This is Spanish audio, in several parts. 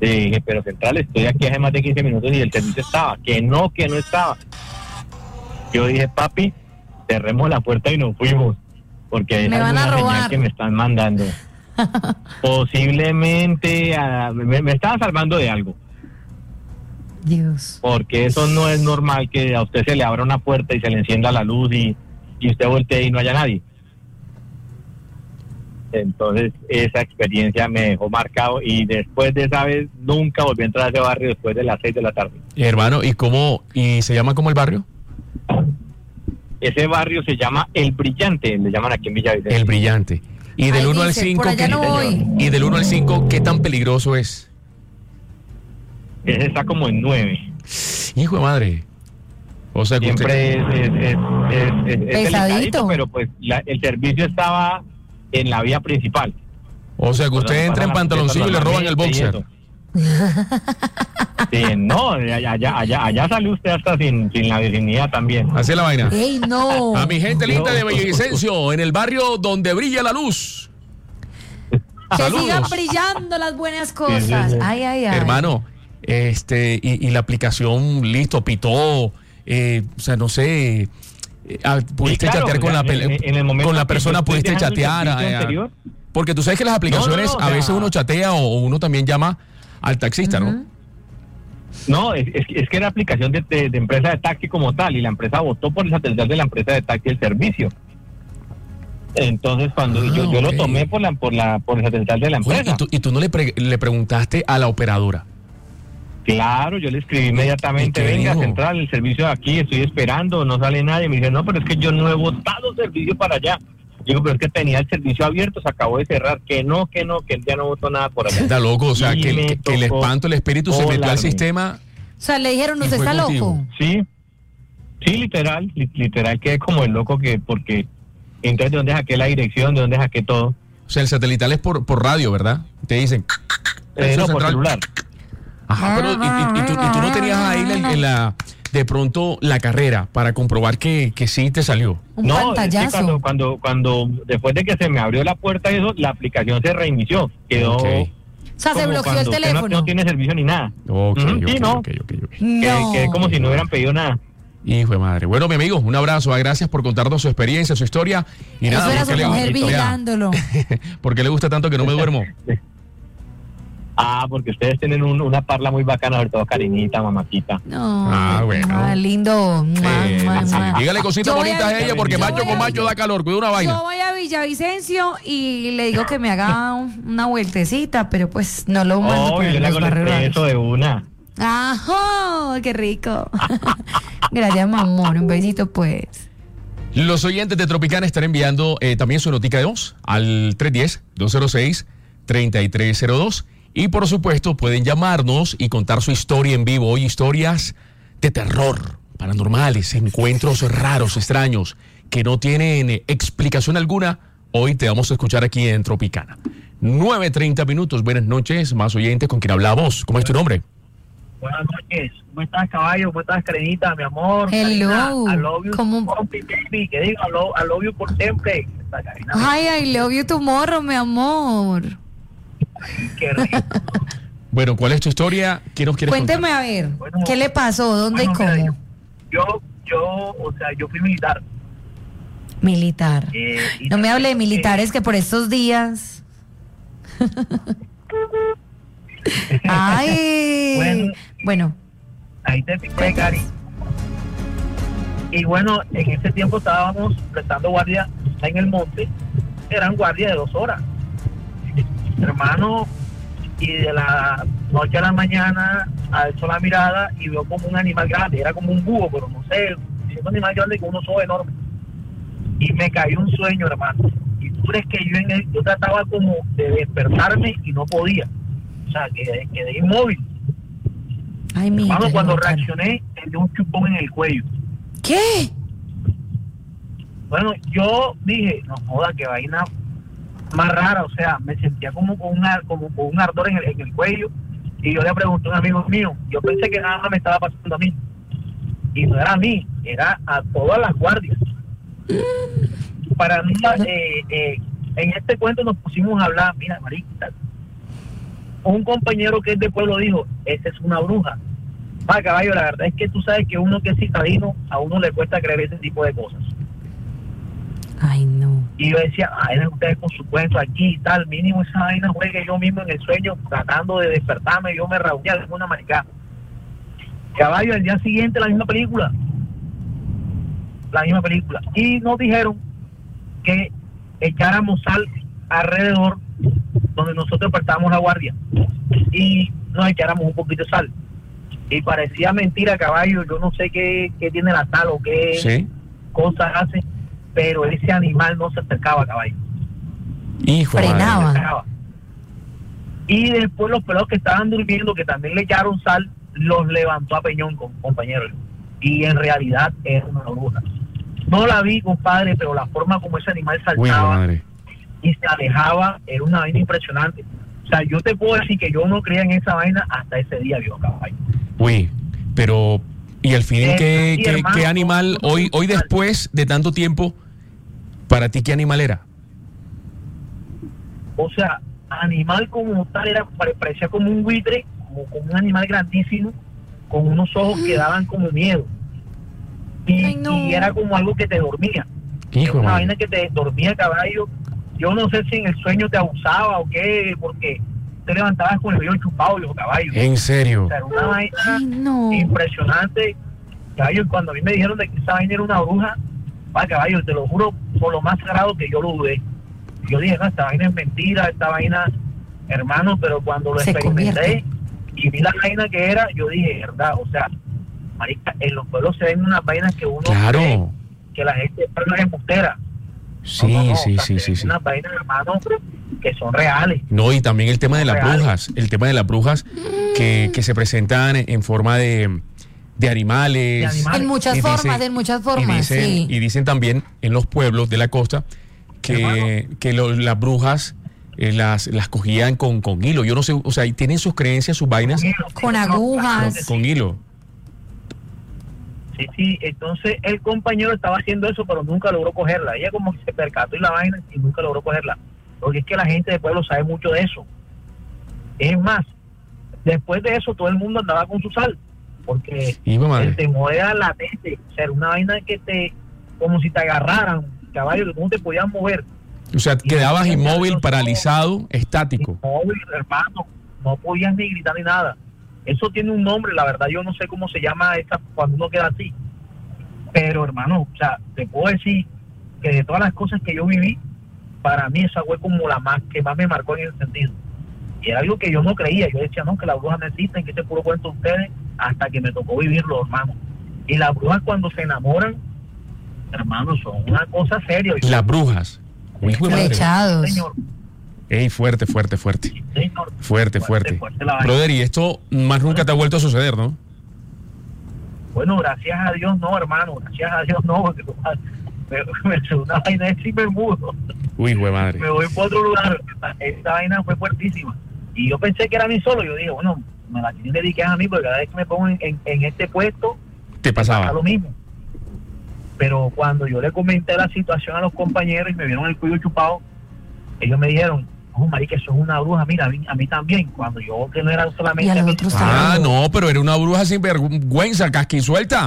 Le dije, pero Central, estoy aquí hace más de 15 minutos y el servicio estaba. Que no estaba. Yo dije, papi, cerremos la puerta y nos fuimos. Porque me van a robar. Señal que me están mandando. Posiblemente me estaban salvando de algo. Dios. Porque eso no es normal que a usted se le abra una puerta y se le encienda la luz y usted voltee y no haya nadie. Entonces esa experiencia me dejó marcado y después de esa vez nunca volví a entrar a ese barrio después de las 6 de la tarde. Hermano, ¿y se llama cómo el barrio? Ese barrio se llama El Brillante, le llaman aquí en Villavicencio. El Brillante. Y del 1 al 5, y del 1 al 5, ¿qué tan peligroso es? Ese está como en 9. Hijo de madre. O sea, que siempre es pesadito, pero pues el servicio estaba en la vía principal. O sea, que usted entra en pantaloncillo y le roban el boxer. Sí, no, allá sale usted hasta sin la virginidad también. Así es la vaina. ¡Ey, no! A mi gente linda de Villavicencio, en el barrio donde brilla la luz. Que Saludos. sigan brillando las buenas cosas. Sí. Ay. Hermano, y la aplicación, listo, pitó, o sea, no sé, pudiste chatear con la persona, pudiste chatear. Porque tú sabes que las aplicaciones, a veces uno chatea o uno también llama al taxista, ¿no? No, es que era aplicación de empresa de taxi como tal, y la empresa votó por el satelital de la empresa de taxi el servicio. Entonces cuando yo lo tomé por el satelital de la empresa. ¿Y tú no le preguntaste a la operadora? Claro, yo le escribí inmediatamente, venga, Central, el servicio de aquí, estoy esperando, no sale nadie. Me dice, no, pero es que yo no he votado servicio para allá. Digo, pero es que tenía el servicio abierto, se acabó de cerrar, que él ya no votó nada por allá. Está loco, o sea, que el espanto, el espíritu se metió al sistema. O sea, le dijeron, ¿usted está loco? Sí, literal quedé como el loco, porque entonces ¿de dónde saqué la dirección? ¿De dónde saqué todo? O sea, el satelital es por radio, ¿verdad? Te dicen. No, por celular. Ajá, pero ¿y tú no tenías ahí de pronto la carrera para comprobar que sí te salió? Un pantallazo. Es que cuando después de que se me abrió la puerta y eso, la aplicación se reinició. Quedó. Okay. O sea, se bloqueó el teléfono. No tiene servicio ni nada. Quedé como si no hubieran pedido nada. Hijo de madre. Bueno, mi amigo, un abrazo. Gracias por contarnos su experiencia, su historia. Y eso nada, era su mujer vigilándolo. ¿Por qué le gusta tanto que no me duermo? Porque ustedes tienen una parla muy bacana, sobre todo cariñita, mamacita. No, bueno. Lindo. Dígale cositas bonitas a ella, porque macho con macho da calor. Cuida una vaina. Yo voy a Villavicencio y le digo que me haga una vueltecita, pero pues no lo mando por yo le hago eso de una. ¡Ajá! ¡Qué rico! Gracias, mi amor. Un besito, pues. Los oyentes de Tropicana están enviando también su notica de voz al 310-206-3302. Y por supuesto pueden llamarnos y contar su historia en vivo. Hoy historias de terror, paranormales, encuentros raros, extraños, que no tienen explicación alguna. Hoy te vamos a escuchar aquí en Tropicana. 9:30 minutos. Buenas noches, más oyentes. ¿Con quién hablamos? ¿Cómo es tu nombre? Buenas noches. ¿Cómo estás, caballo? ¿Cómo estás, Carenita, mi amor? Hello. Karina, I love you. ¿Cómo? Baby, que diga I love you por siempre. Ay, I love you tomorrow, mi amor. Qué rico. Bueno, ¿cuál es tu historia? ¿Qué nos quieres Cuénteme contar? A ver, ¿qué le pasó? ¿Dónde y cómo? Mira, yo fui militar. Militar. No me hable de militares que por estos días. Ay. Bueno. Ahí te piqué, Cari. Y bueno, en ese tiempo estábamos prestando guardia en el monte. Eran guardias de 2 horas. Hermano, y de la noche a la mañana alzo la mirada y veo como un animal grande, era como un búho, pero no sé, un animal grande con unos ojos enormes. Y me cayó un sueño, hermano. Y tú crees que yo trataba como de despertarme y no podía. O sea, quedé inmóvil. Ay, mi hermano, cuando reaccioné, me dio un chupón en el cuello. ¿Qué? Bueno, yo dije, no joda, que vaina más rara, o sea, me sentía como con un ardor en el cuello, y yo le pregunté a un amigo mío, yo pensé que nada más me estaba pasando a mí, y no era a mí, era a todas las guardias. Para mí, en este cuento nos pusimos a hablar, mira, marica, un compañero que es de pueblo dijo, esa es una bruja. Caballo, la verdad es que tú sabes que uno que es citadino, a uno le cuesta creer ese tipo de cosas. Ay, no. Y yo decía, ustedes con su cuento aquí y tal, mínimo esa vaina juegue yo mismo en el sueño, tratando de despertarme, yo me rauñé alguna maricada. Caballo, al día siguiente la misma película. Y nos dijeron que echáramos sal alrededor donde nosotros despertábamos la guardia y nos echáramos un poquito de sal. Y parecía mentira, caballo, yo no sé qué tiene la sal o qué cosas hace, pero ese animal no se acercaba, caballo. Hijo de frenaba. Y después los pelados que estaban durmiendo, que también le echaron sal, los levantó a peñón, compañeros. Y en realidad era una bruja. No la vi, compadre, pero la forma como ese animal saltaba y se alejaba era una vaina impresionante. O sea, yo te puedo decir que yo no creía en esa vaina hasta ese día, viejo caballo. Uy, pero ¿y al fin qué animal, hoy después de tanto tiempo, para ti qué animal era? O sea, animal como tal parecía como un buitre, como un animal grandísimo, con unos ojos que daban como miedo. Y era como algo que te dormía. Hijo, una vaina que te dormía, caballo. Yo no sé si en el sueño te abusaba o qué, porque te levantabas con el vello chupado, viejo caballo. ¿En serio? O sea, era una vaina impresionante, caballo. Cuando a mí me dijeron de que esa vaina era una bruja, caballo, te lo juro por lo más sagrado que yo lo dudé. Yo dije, no, esta vaina es mentira, esta vaina, hermano, pero cuando lo experimenté y vi la vaina que era, yo dije, verdad, o sea, marica, en los pueblos se ven unas vainas que uno cree que la gente no es embustera. Sí. Unas vainas, hermano, que son reales. No, y también el tema de las brujas, que se presentan en forma de animales. En muchas formas, y dicen también en los pueblos de la costa que las brujas las cogían con hilo. Yo no sé, o sea, y tienen sus creencias, sus vainas. Con agujas. Con hilo. Sí, entonces el compañero estaba haciendo eso, pero nunca logró cogerla. Ella como que se percató y la vaina y nunca logró cogerla. Porque es que la gente del pueblo sabe mucho de eso. Es más, después de eso todo el mundo andaba con su sal. Porque el temor era latente. O sea, era una vaina que como si te agarraran, caballo, que tú no te podías mover. O sea, quedabas inmóvil, paralizado, estático. Inmóvil, hermano. No podías ni gritar ni nada. Eso tiene un nombre, la verdad yo no sé cómo se llama cuando uno queda así. Pero hermano, o sea, te puedo decir que de todas las cosas que yo viví, para mí esa fue como la que más me marcó en ese sentido. Y era algo que yo no creía. Yo decía, no, que las brujas no existen, que ese puro cuento de ustedes, hasta que me tocó vivirlo, hermano. Y las brujas cuando se enamoran, hermano, son una cosa seria. Las brujas. Flechados. Señor. Ey, fuerte. Señor. Fuerte. Brother, y esto más nunca te ha vuelto a suceder, ¿no? Bueno, gracias a Dios no, hermano. Gracias a Dios no, porque me una vaina de y me mudo. Uy, güey, madre. Me voy por otro lugar. Esta vaina fue fuertísima. Y yo pensé que era a mí solo. Yo dije, bueno, me la tienen dedicada a mí, porque cada vez que me pongo en este puesto, te pasaba lo mismo. Pero cuando yo le comenté la situación a los compañeros y me vieron el cuello chupado, ellos me dijeron, oh, marica, eso es una bruja. Mira, a mí también. Cuando yo, que no era solamente a mí. No, pero era una bruja sin vergüenza, casquisuelta.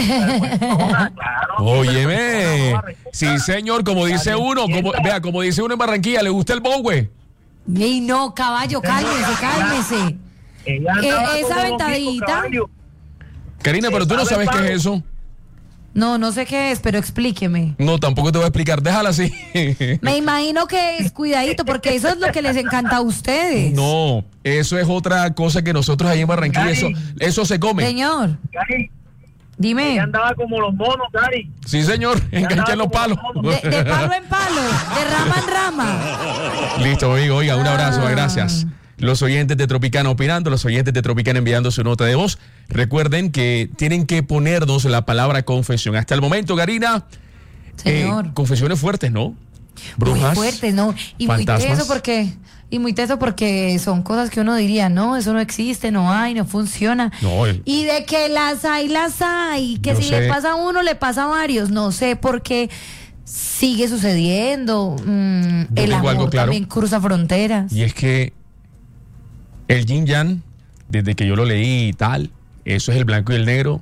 Claro. Óyeme. Sí, señor, como dice uno, como dice uno en Barranquilla, ¿le gusta el bowe? Ey, no, caballo, cálmese. Esa ventadita. Karina, pero tú no sabes qué es eso. No sé qué es, pero explíqueme. No, tampoco te voy a explicar, déjala así. Me imagino que es cuidadito, porque eso es lo que les encanta a ustedes. No, eso es otra cosa que nosotros ahí en Barranquilla, eso se come. Señor, Cari, dime. ella andaba como los monos, Cari. Sí, señor, enganchen los palos. De palo en palo, de rama en rama. Listo, oiga, un abrazo, gracias. Los oyentes de Tropicana opinando, los oyentes de Tropicana enviando su nota de voz. Recuerden que tienen que ponernos la palabra confesión. Hasta el momento, Karina, confesiones fuertes, ¿no? Brujas, muy fuertes, ¿no? Y fantasmas. muy teso porque son cosas que uno diría, no, eso no existe, no hay, no funciona. No, y de que las hay, que si le pasa a uno, le pasa a varios. No sé por qué sigue sucediendo. El amor también cruza fronteras. Y es que El yin yang, desde que yo lo leí y tal, eso es el blanco y el negro,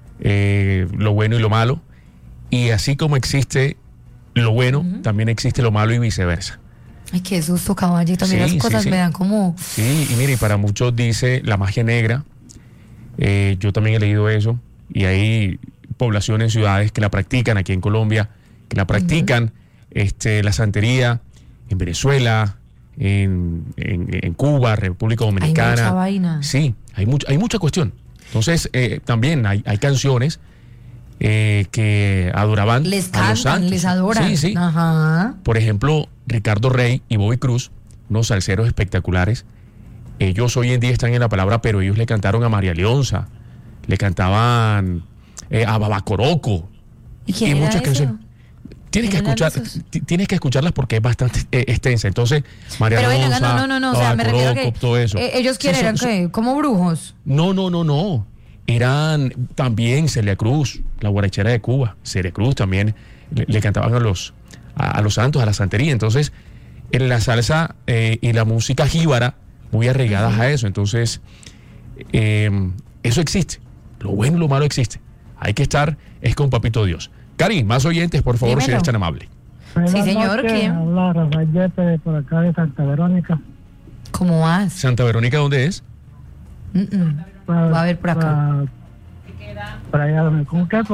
lo bueno y lo malo. Y así como existe lo bueno, también existe lo malo y viceversa. Ay, qué susto, caballito. A mí las cosas me dan como... Sí, y mire, y para muchos dice la magia negra. Yo también he leído eso. Y hay poblaciones, ciudades que la practican aquí en Colombia, que la practican, la santería en Venezuela, en Cuba, República Dominicana. Hay mucha vaina. Sí, hay mucha cuestión. Entonces, también hay canciones que adoraban les a los cantan, santos. les adoran. Sí. Ajá. Por ejemplo, Ricardo Rey y Bobby Cruz, unos salseros espectaculares. Ellos hoy en día están en la palabra, pero ellos le cantaron a María Leonza, le cantaban a Babacoroco. ¿Y quién era muchas canciones. Tienes que escucharlas porque es bastante extensa. Entonces, María Pero Leonza, no, o sea, me refiero a que todo eso. ellos quieren, eran ¿qué? ¿Como brujos? No. Eran también Celia Cruz, la guarachera de Cuba. Celia Cruz también le cantaban a los santos, a la santería. Entonces, en la salsa y la música jíbara, muy arraigadas a eso. Entonces, eso existe. Lo bueno y lo malo existe. Hay que estar, es con Papito Dios. Cari, más oyentes, por favor, si eres tan amable. Sí, señor, ¿quién? Habla Rafael Yepes, por acá de Santa Verónica. ¿Cómo vas? ¿Santa Verónica dónde es? Va a ver por acá. Para allá, ¿cómo que?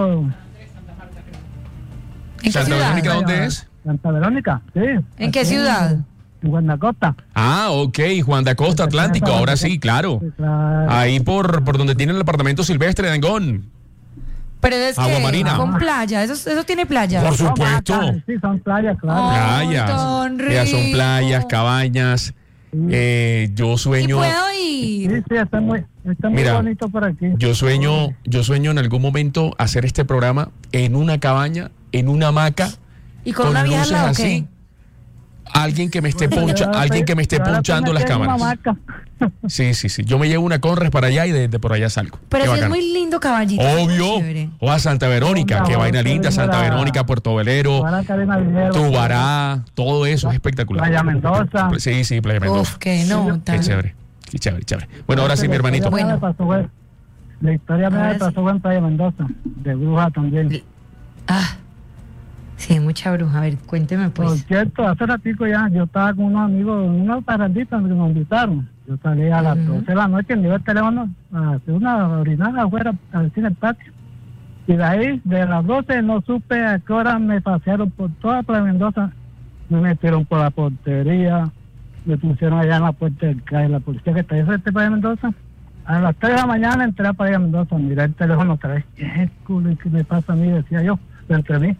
¿En qué ¿Santa ciudad? Verónica dónde es? Santa Verónica, sí. ¿En qué ciudad? En Guanacosta. Ah, ok, Juan da Costa, Atlántico, ahora sí, claro. Sí, claro. Ahí por donde tienen el apartamento silvestre de Angón. Pero es Agua que Marina. con playa, eso tiene playa. Por supuesto. Sí, son playas, claro. Playas. tan Ellas son rico. playas, cabañas. Yo ¿Y sueño. puedo Sí, ir? sí, está muy Mira, bonito por aquí. Yo sueño en algún momento hacer este programa en una cabaña, en una hamaca, ¿Y con una vieja al luces lado, así. qué? Alguien que me esté ponchando las cámaras. Sí. Yo me llevo una Conres para allá y de por allá salgo. Pero Qué sí es bacano. muy lindo, caballito. es muy Obvio. chévere. O a Santa Verónica, Hombre, qué vaina linda, Santa mira. Verónica, Puerto Velero, Tubará, todo eso es espectacular. Playa Mendoza. Sí, Playa Mendoza. Uf, que no. Qué chévere. Bueno, ahora sí, mi hermanito. Bueno. La historia Ahora me sí. pasó en Playa Mendoza, de bruja también. Ah, sí, mucha bruja. A ver, cuénteme Por pues. cierto, hace ratico ya, yo estaba con unos amigos en una parrandita que nos invitaron. Yo salí a las 12 de la noche, me iba el teléfono a hacer una orinada afuera, al cine el patio. Y de ahí, de las 12, no supe a qué hora me pasearon por toda Playa Mendoza. Me metieron por la portería, me pusieron allá en la puerta del CAE, la policía que está ahí frente a Playa Mendoza. A las 3 de la mañana entré a Playa Mendoza, miré el teléfono otra vez. ¿Qué es el culo? ¿Y qué me pasa a mí? Decía yo, entre mí.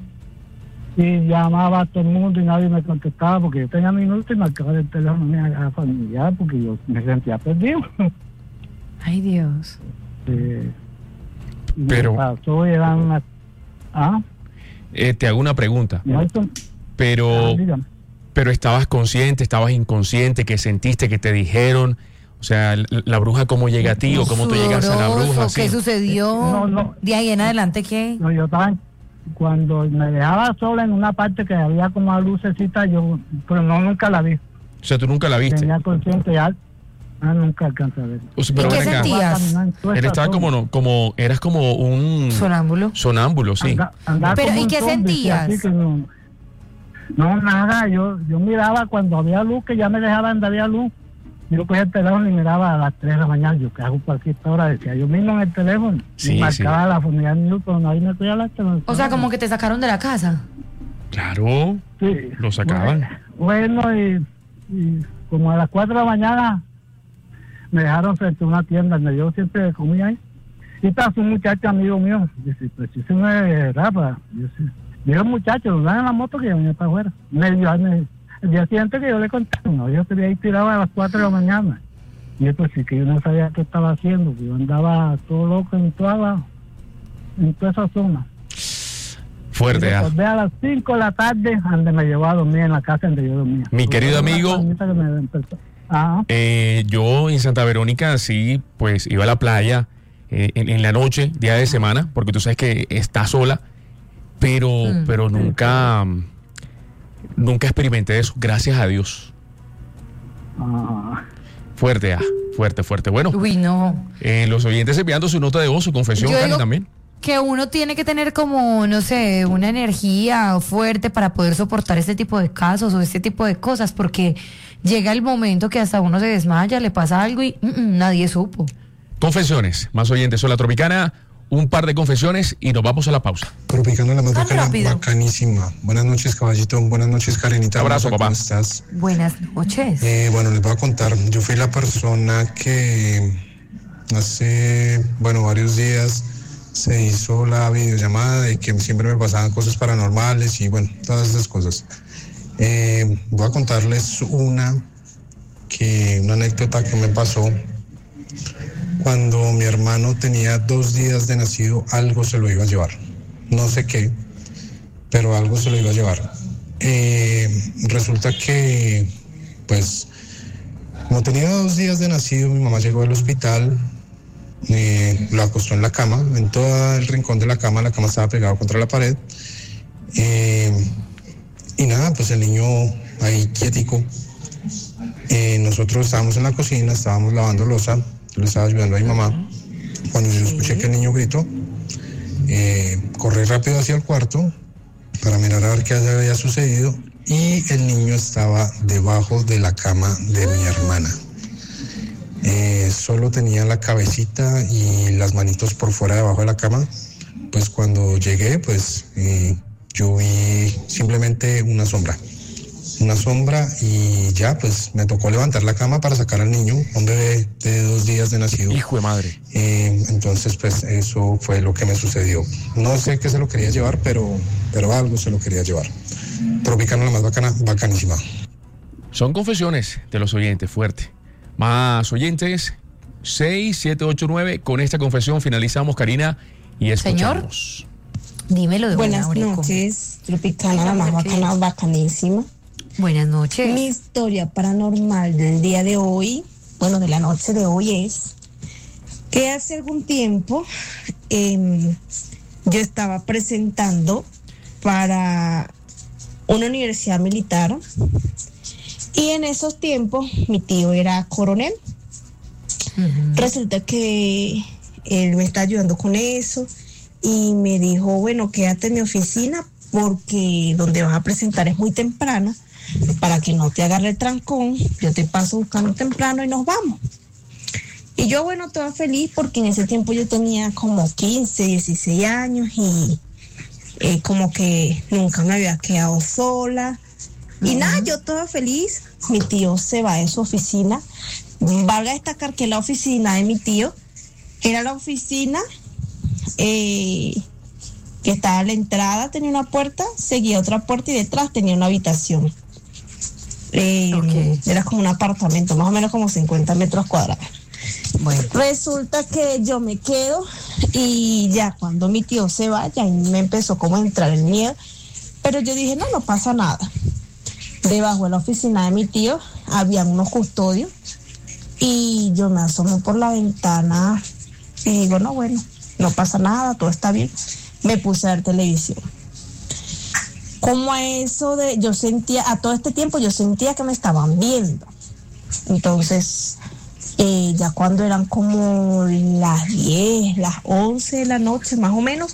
Y llamaba a todo el mundo y nadie me contestaba porque yo tenía minutos y marcaba el teléfono a familiar porque yo me sentía perdido. Ay, Dios. Pero- Me pasó, eran unas... Te hago una pregunta. No, eso- dígame. Pero estabas consciente, estabas inconsciente, ¿qué sentiste, que te dijeron? O sea, la bruja cómo llega a ti o cómo tú llegas a la bruja. Sudoroso, ¿qué sí. sucedió? No. De ahí en adelante, ¿qué? No, yo estaba, cuando me dejaba sola en una parte que había como una lucecita, yo, pero no, nunca la vi. O sea, tú nunca la viste. Tenía consciente ya, nunca alcancé a ver. O sea, ¿Y pero qué ven acá, sentías? él estaba eras como un Sonámbulo. sonámbulo, sí. Pero, como ¿y un qué zombie, sentías? así que no, nada, yo miraba cuando había luz, que ya me dejaba donde había luz. Yo cogía el teléfono y miraba a las 3 de la mañana, yo qué hago por aquí a esta hora, decía yo mismo en el teléfono. Sí, y marcaba la familia News, pero nadie me cogía la teléfono. O sea, como que te sacaron de la casa. Claro, Sí. lo sacaban. Bueno, y como a las 4 de la mañana me dejaron frente a una tienda donde yo siempre comía ahí. Y estaba un muchacho amigo mío. Dice, pues si se me Rafa. Yo sí. Digo, muchacho, lo dan en la moto que yo venía para afuera. El día siguiente que yo le conté, no, yo estuve ahí tirado a las 4 de la mañana. Y pues sí que yo no sabía qué estaba haciendo, que yo andaba todo loco en toda esa zona. Fuerte, Y ah. recordé a las 5 de la tarde, donde me llevó a dormir en la casa donde yo dormía. Mi querido amigo, yo en Santa Verónica sí, pues iba a la playa en la noche, día de semana, porque tú sabes que está sola, pero nunca experimenté eso, gracias a Dios. Fuerte. Bueno, Uy, no. los oyentes enviando su nota de voz, su confesión, Yo Karen, digo también. que uno tiene que tener como, no sé, una energía fuerte para poder soportar este tipo de casos o este tipo de cosas, porque llega el momento que hasta uno se desmaya, le pasa algo y nadie supo. Confesiones, más oyentes. Soy la Tropicana, un par de confesiones y nos vamos a la pausa. Tropicana, la más Tan bacana, rápido. bacanísima. Buenas noches, caballito. Buenas noches, Karenita. Abrazo, ¿Cómo papá. estás? Buenas noches. Bueno, les voy a contar. Yo fui la persona que hace, varios días se hizo la videollamada de que siempre me pasaban cosas paranormales y todas esas cosas. Voy a contarles una anécdota que me pasó. Cuando mi hermano tenía 2 días de nacido, algo se lo iba a llevar. No sé qué, pero algo se lo iba a llevar. Resulta que, como tenía 2 días de nacido, mi mamá llegó del hospital, lo acostó en la cama, en todo el rincón de la cama estaba pegada contra la pared. Y nada, el niño ahí quietico. Nosotros estábamos en la cocina, estábamos lavando loza. Yo le estaba ayudando a mi mamá. Cuando yo escuché que el niño gritó, corrí rápido hacia el cuarto para mirar a ver qué había sucedido y el niño estaba debajo de la cama de mi hermana. Solo tenía la cabecita y las manitos por fuera debajo de la cama. Cuando llegué, yo vi simplemente una sombra y ya me tocó levantar la cama para sacar al niño, un bebé de 2 días de nacido. Hijo de madre. Entonces eso fue lo que me sucedió. No sé qué se lo quería llevar, pero algo se lo quería llevar. Tropicana, la más bacana, bacanísima. Son confesiones de los oyentes, fuerte. Más oyentes, 6789. Con esta confesión finalizamos, Karina, y escuchamos. Dímelo de Buenas una, noches, Tropicana, la más bacana, bacanísima. Buenas noches. Mi historia paranormal del día de hoy, de la noche de hoy es que hace algún tiempo yo estaba presentando para una universidad militar y en esos tiempos mi tío era coronel. Resulta que él me está ayudando con eso y me dijo, quédate en mi oficina porque donde vas a presentar es muy temprano para que no te agarre el trancón, yo te paso buscando temprano y nos vamos. Y yo, toda feliz porque en ese tiempo yo tenía como 15, 16 años y como que nunca me había quedado sola. Y nada, yo toda feliz, mi tío se va de su oficina. Valga destacar que la oficina de mi tío era la oficina que estaba a la entrada, tenía una puerta, seguía otra puerta y detrás tenía una habitación. Era como un apartamento, más o menos como 50 metros cuadrados. Resulta que yo me quedo y ya cuando mi tío se va, ya me empezó como a entrar el miedo, pero yo dije, no pasa nada. Debajo de la oficina de mi tío había unos custodios y yo me asomo por la ventana y digo, no pasa nada, todo está bien. Me puse a ver televisión. Como a eso a todo este tiempo yo sentía que me estaban viendo. Entonces, ya cuando eran como las 10, las 11 de la noche más o menos,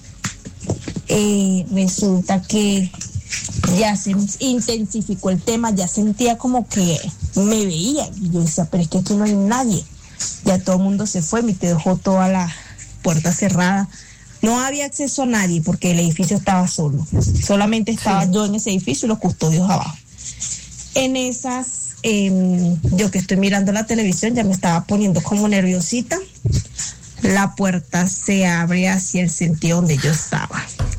resulta que ya se intensificó el tema, ya sentía como que me veía. Y yo decía, pero es que aquí no hay nadie. Ya todo el mundo se fue, me dejó toda la puerta cerrada. No había acceso a nadie porque el edificio estaba solo. Solamente estaba yo en ese edificio y los custodios abajo. En esas, yo que estoy mirando la televisión ya me estaba poniendo como nerviosita. La puerta se abre hacia el sentido donde yo estaba.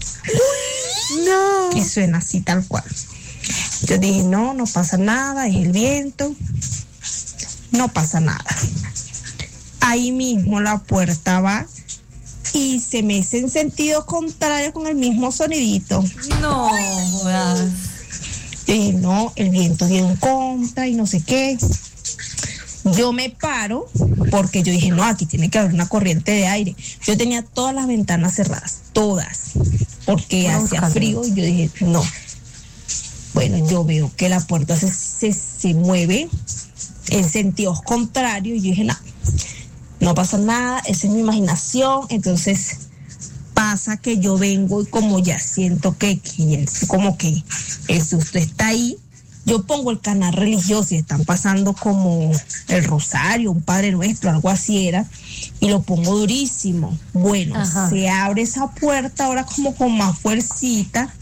No. Y suena así tal cual. Yo dije, no pasa nada, es el viento. No pasa nada. Ahí mismo la puerta va y se me hace en sentido contrario con el mismo sonidito. No. No, el viento dio en contra y no sé qué. Yo me paro porque yo dije, no, aquí tiene que haber una corriente de aire. Yo tenía todas las ventanas cerradas, todas, porque hacía frío y yo dije, no. Yo veo que la puerta se mueve en sentidos contrarios, y yo dije, no pasa nada, esa es mi imaginación. Entonces pasa que yo vengo y como ya siento que como que el susto está ahí, yo pongo el canal religioso y están pasando como el rosario, un Padre Nuestro, algo así era, y lo pongo durísimo. Bueno, ajá, se abre esa puerta ahora como con más fuercita.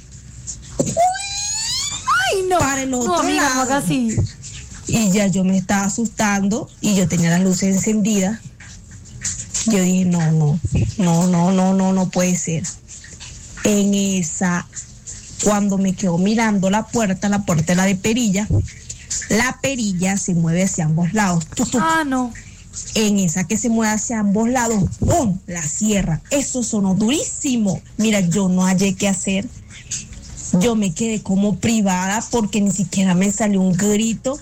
Ay, no, para el otro amiga, lado. No haga así. Y ya yo me estaba asustando y yo tenía las luces encendidas. Yo dije, no puede ser. En esa, cuando me quedo mirando la puerta era de perilla. La perilla se mueve hacia ambos lados. Ah, no. En esa que se mueve hacia ambos lados, ¡pum!, la cierra. Eso sonó durísimo. Mira, yo no hallé qué hacer. Yo me quedé como privada porque ni siquiera me salió un grito.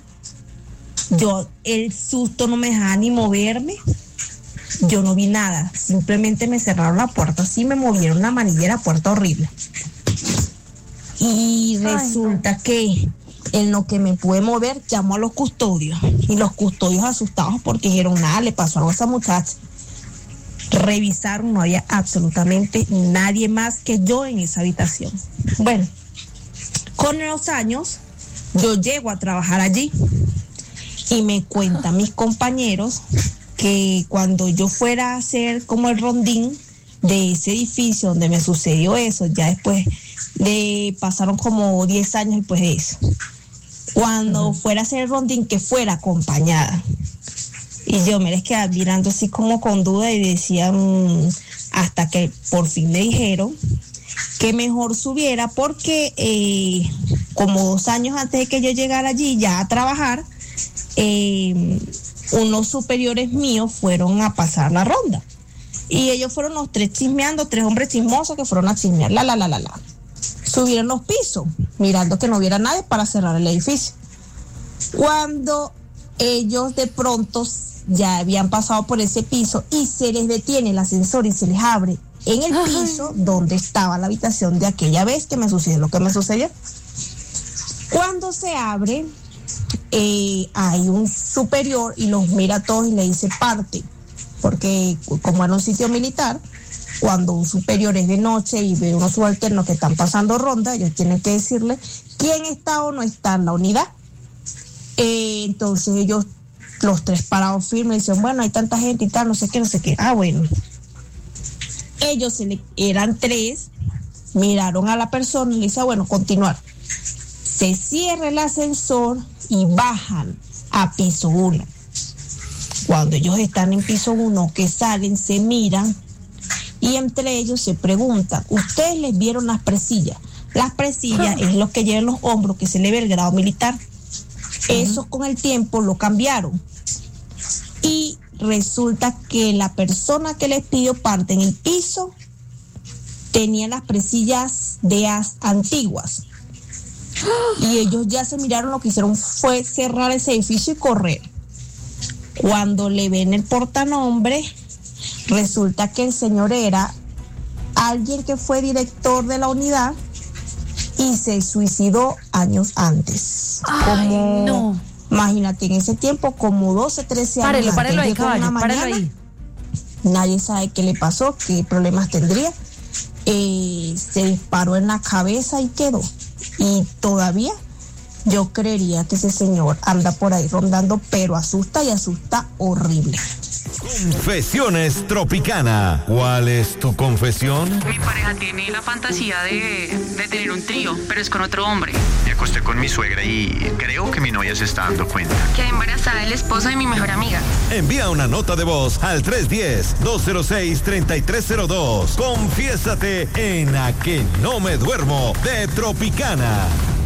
El susto no me dejaba ni moverme. Yo no vi nada. Simplemente me cerraron la puerta. Así me movieron la manilla de la puerta horrible. Y resulta que en lo que me pude mover, llamó a los custodios. Y los custodios asustados porque dijeron, nada, le pasó algo a esa muchacha. Revisaron, no había absolutamente nadie más que yo en esa habitación. Bueno, con los años, yo llego a trabajar allí y me cuentan mis compañeros que cuando yo fuera a hacer como el rondín de ese edificio donde me sucedió eso, ya después pasaron como 10 años después de eso, cuando fuera a hacer el rondín, que fuera acompañada. Y yo me les quedaba mirando así como con duda y decían, hasta que por fin me dijeron que mejor subiera porque como 2 años antes de que yo llegara allí ya a trabajar, unos superiores míos fueron a pasar la ronda. Y ellos fueron los 3 chismeando, 3 hombres chismosos que fueron a chismear, Subieron los pisos, mirando que no hubiera nadie para cerrar el edificio. Cuando ellos de pronto ya habían pasado por ese piso y se les detiene el ascensor y se les abre en el piso donde estaba la habitación de aquella vez que me sucedió lo que me sucedió. Cuando se abre, hay un superior y los mira a todos y le dice parte, porque como era un sitio militar, cuando un superior es de noche y ve unos subalternos que están pasando ronda, ellos tienen que decirle quién está o no está en la unidad. Entonces ellos, los 3 parados firmes, dicen, bueno, hay tanta gente y tal, no sé qué. Ah, bueno. Ellos eran 3, miraron a la persona y le dicen, bueno, continuar. Se cierra el ascensor y bajan a piso 1. Cuando ellos están en piso 1, que salen, se miran y entre ellos se preguntan, ¿ustedes les vieron las presillas? Las presillas es lo que llevan los hombros, que se le ve el grado militar. Eso con el tiempo lo cambiaron. Y resulta que la persona que les pidió parte en el piso tenía las presillas de antiguas. Y ellos ya se miraron, lo que hicieron fue cerrar ese edificio y correr. Cuando le ven el portanombre, resulta que el señor era alguien que fue director de la unidad y se suicidó años antes. No. Imagínate, en ese tiempo, como 12, 13 años. Párelo ahí, caballo, párelo ahí. Nadie sabe qué le pasó, qué problemas tendría. Se disparó en la cabeza y quedó. Y todavía yo creería que ese señor anda por ahí rondando, pero asusta y asusta horrible. Confesiones Tropicana. ¿Cuál es tu confesión? Mi pareja tiene la fantasía de tener un trío, pero es con otro hombre. Me acosté con mi suegra y creo que mi novia se está dando cuenta. Quedé embarazada del esposo de mi mejor amiga. Envía una nota de voz al 310-206-3302. Confiésate en A Que No Me Duermo de Tropicana.